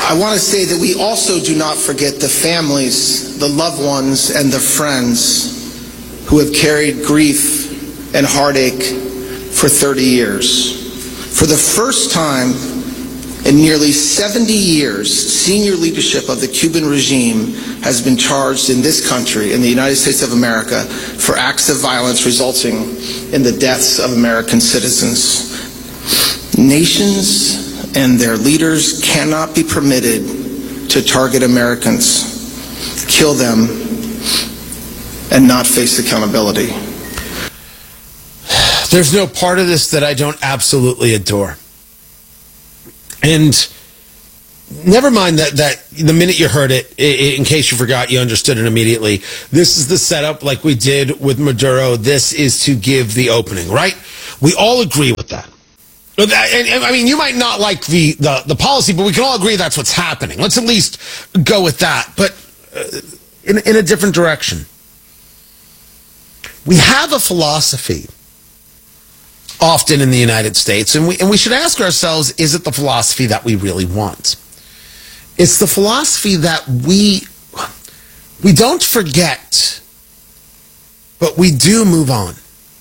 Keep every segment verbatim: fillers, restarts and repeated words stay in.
I want to say that we also do not forget the families, the loved ones, and the friends who have carried grief and heartache for thirty years. For the first time in nearly seventy years, senior leadership of the Cuban regime has been charged in this country, in the United States of America, for acts of violence resulting in the deaths of American citizens. Nations and their leaders cannot be permitted to target Americans, kill them, and not face accountability. There's no part of this that I don't absolutely adore. And never mind that, that the minute you heard it, in case you forgot, you understood it immediately. This is the setup like we did with Maduro. This is to give the opening, right? We all agree with that. And, and, I mean, you might not like the, the, the policy, but we can all agree that's what's happening. Let's at least go with that, but uh, in, in a different direction. We have a philosophy often in the United States, and we, and we should ask ourselves, is it the philosophy that we really want? It's the philosophy that we, we don't forget, but we do move on.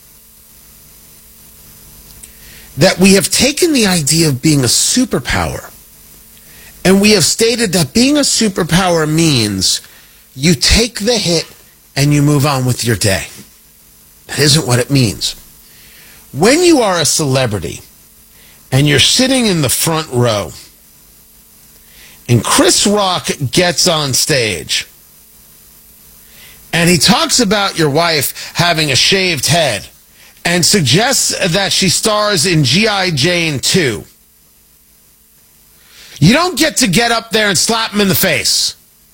That we have taken the idea of being a superpower, and we have stated that being a superpower means you take the hit and you move on with your day. That isn't what it means. When you are a celebrity and you're sitting in the front row and Chris Rock gets on stage and he talks about your wife having a shaved head and suggests that she stars in G I Jane two, you don't get to get up there and slap him in the face.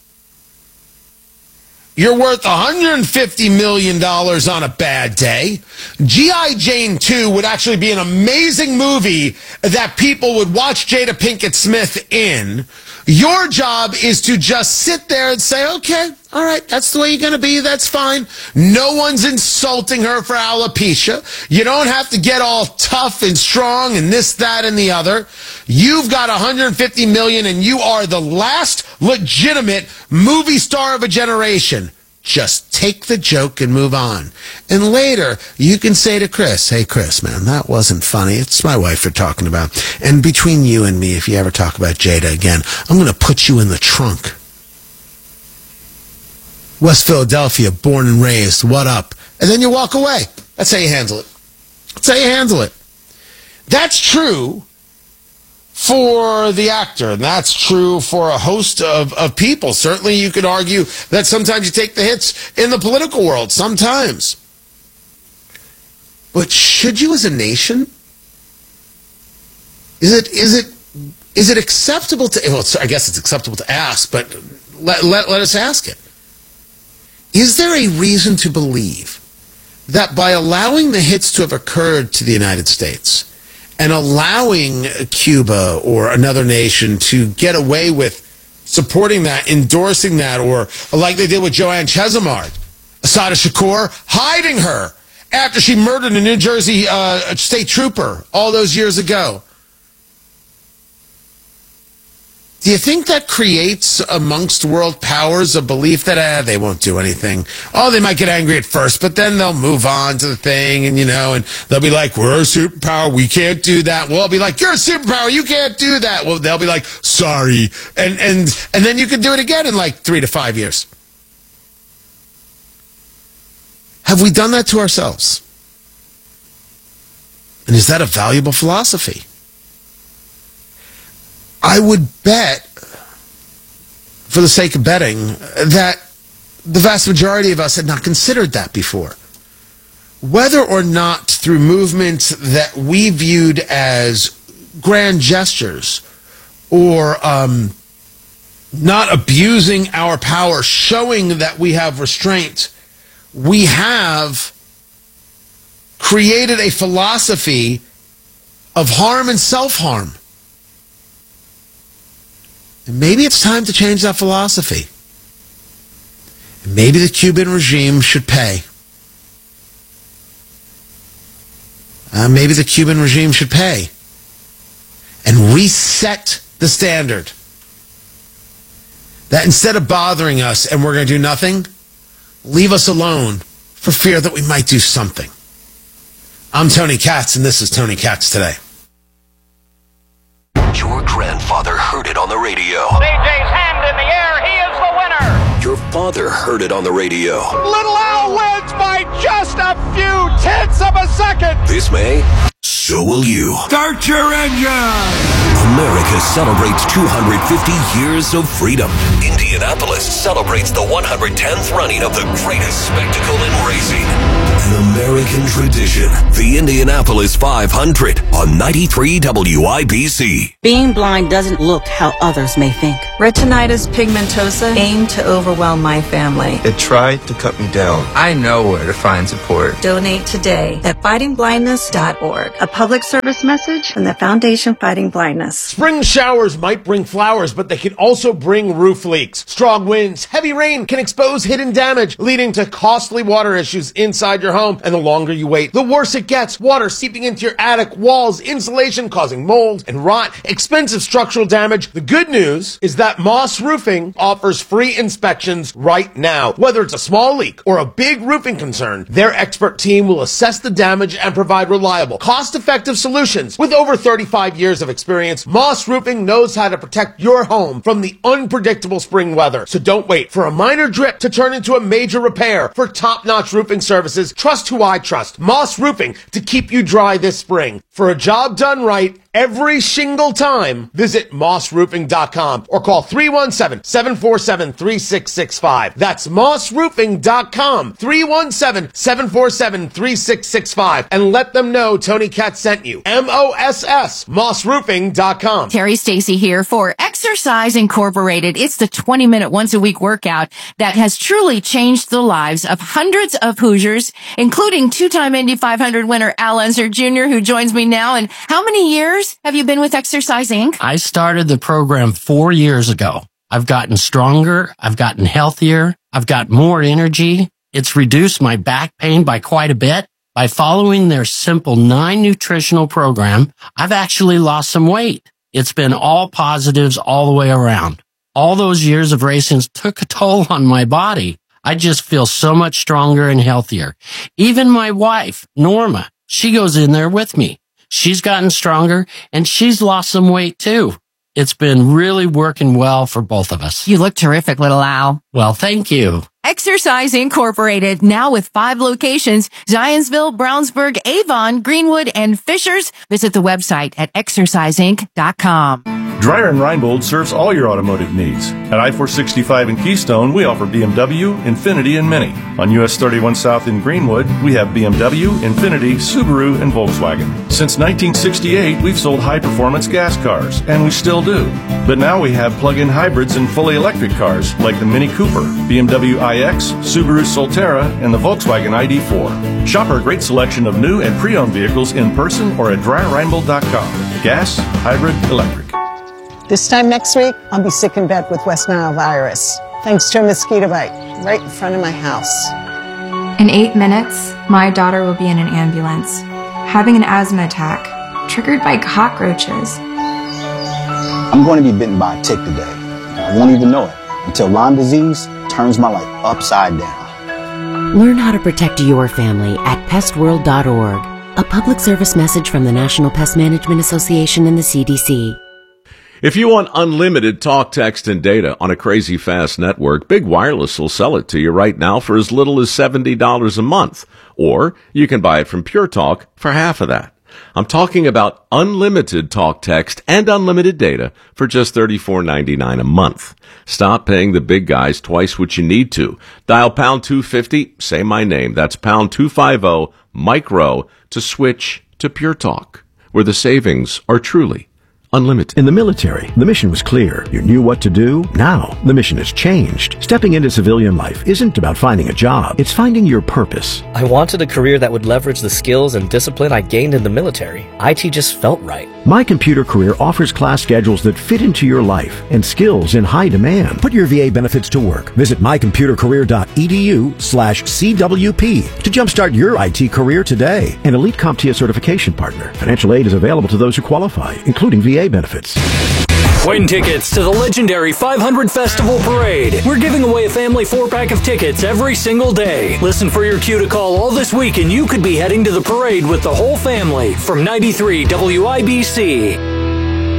You're worth one hundred fifty million dollars on a bad day. G I Jane two would actually be an amazing movie that people would watch Jada Pinkett Smith in. Your job is to just sit there and say, okay, all right, that's the way you're going to be. That's fine. No one's insulting her for alopecia. You don't have to get all tough and strong and this, that, and the other. You've got one hundred fifty million dollars and you are the last legitimate movie star of a generation. Just take the joke and move on. And later, you can say to Chris, hey, Chris, man, that wasn't funny. It's my wife you're talking about. And between you and me, if you ever talk about Jada again, I'm going to put you in the trunk. West Philadelphia, born and raised, what up? And then you walk away. That's how you handle it. That's how you handle it. That's true for the actor, and that's true for a host of, of people. Certainly you could argue that sometimes you take the hits in the political world, sometimes. But should you as a nation? Is it is it is it acceptable to, well, I guess it's acceptable to ask, but let, let, let us ask it. Is there a reason to believe that by allowing the hits to have occurred to the United States and allowing Cuba or another nation to get away with supporting that, endorsing that, or like they did with Joanne Chesimard, Assata Shakur, hiding her after she murdered a New Jersey uh, state trooper all those years ago? Do you think that creates amongst world powers a belief that ah, they won't do anything? Oh, they might get angry at first, but then they'll move on to the thing, and you know, and they'll be like, we're a superpower, we can't do that. Well, I'll be like, you're a superpower, you can't do that. Well, they'll be like, sorry. And and and then you can do it again in like three to five years. Have we done that to ourselves? And is that a valuable philosophy? I would bet, for the sake of betting, that the vast majority of us had not considered that before. Whether or not through movements that we viewed as grand gestures or um, not abusing our power, showing that we have restraint, we have created a philosophy of harm and self-harm. And maybe it's time to change that philosophy. And maybe the Cuban regime should pay. Uh, maybe the Cuban regime should pay and reset the standard. that instead of bothering us and we're going to do nothing, leave us alone for fear that we might do something. I'm Tony Katz, and this is Tony Katz Today. Your grandfather heard it on the radio. C J's hand in the air. He is the winner. Your father heard it on the radio. Little Al wins by just a few tenths of a second. This May, so will you. Start your engine. America celebrates two hundred fifty years of freedom. Indianapolis celebrates the one hundred tenth running of the greatest spectacle in racing. An American tradition. The Indianapolis five hundred on ninety-three W I B C. Being blind doesn't look how others may think. Retinitis pigmentosa aimed to overwhelm my family. It tried to cut me down. I know where to find support. Donate today at fighting blindness dot org. A public service message from the Foundation Fighting Blindness. Spring showers might bring flowers, but they can also bring roof leaks. Strong winds, heavy rain can expose hidden damage, leading to costly water issues inside your home. And the longer you wait, the worse it gets. Water seeping into your attic, walls, insulation causing mold and rot, expensive structural damage. The good news is that Moss Roofing offers free inspections right now. Whether it's a small leak or a big roofing concern, their expert team will assess the damage and provide reliable, cost-effective solutions. With over thirty-five years of experience, Moss Roofing knows how to protect your home from the unpredictable spring weather. So don't wait for a minor drip to turn into a major repair. For top-notch roofing services, trust who I trust. Moss Roofing, to keep you dry this spring. For a job done right every single time, visit moss roofing dot com or call three one seven, seven four seven, three six six five. That's moss roofing dot com, three one seven, seven four seven, three six six five, and let them know Tony Katz sent you. M O S S, moss roofing dot com. Terry Stacy here for Exercise Incorporated. It's the twenty minute once a week workout that has truly changed the lives of hundreds of Hoosiers, including two-time Indy five hundred winner Al Unser Junior, who joins me now. And how many years have you been with Exercise Incorporated? I started the program four years ago. I've gotten stronger. I've gotten healthier. I've got more energy. It's reduced my back pain by quite a bit. By following their simple nine nutritional program, I've actually lost some weight. It's been all positives all the way around. All those years of racing took a toll on my body. I just feel so much stronger and healthier. Even my wife, Norma, she goes in there with me. She's gotten stronger and she's lost some weight too. It's been really working well for both of us. You look terrific, little Al. Well, thank you. Exercise Incorporated, now with five locations, Zionsville, Brownsburg, Avon, Greenwood, and Fishers. Visit the website at exercise inc dot com. Dreyer and Reinbold serves all your automotive needs. At I four sixty-five in Keystone, we offer B M W, Infiniti, and Mini. On U S thirty-one South in Greenwood, we have B M W, Infiniti, Subaru, and Volkswagen. Since nineteen sixty-eight, we've sold high-performance gas cars, and we still do. But now we have plug-in hybrids and fully electric cars like the Mini Cooper, B M W i X, Subaru Solterra, and the Volkswagen I D four. Shop our great selection of new and pre-owned vehicles in person or at Dreyer Reinbold dot com. Gas, hybrid, electric. This time next week, I'll be sick in bed with West Nile virus, thanks to a mosquito bite right in front of my house. In eight minutes, my daughter will be in an ambulance, having an asthma attack, triggered by cockroaches. I'm going to be bitten by a tick today. I won't even know it until Lyme disease turns my life upside down. Learn how to protect your family at pest world dot org. A public service message from the National Pest Management Association and the C D C. If you want unlimited talk, text, and data on a crazy fast network, Big Wireless will sell it to you right now for as little as seventy dollars a month. Or you can buy it from Pure Talk for half of that. I'm talking about unlimited talk, text, and unlimited data for just thirty-four ninety-nine a month. Stop paying the big guys twice what you need to. Dial pound two fifty, say my name. That's pound two fifty, micro, to switch to Pure Talk, where the savings are truly unlimited. In the military, the mission was clear. You knew what to do. Now, the mission has changed. Stepping into civilian life isn't about finding a job. It's finding your purpose. I wanted a career that would leverage the skills and discipline I gained in the military. I T just felt right. My Computer Career offers class schedules that fit into your life and skills in high demand. Put your V A benefits to work. Visit my computer career dot e d u slash C W P to jumpstart your I T career today. An elite CompTIA certification partner. Financial aid is available to those who qualify, including V A benefits. Win tickets to the legendary five hundred Festival Parade. We're giving away a family four-pack of tickets every single day. Listen for your cue to call all this week and you could be heading to the parade with the whole family. From ninety-three W I B C.